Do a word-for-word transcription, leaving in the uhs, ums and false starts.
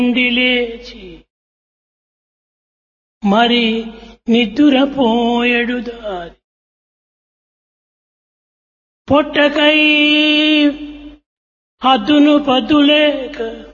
నుండి లేచి మరి నిద్దురపోయెడు దారి పొట్టకై హద్దును పద్దులేక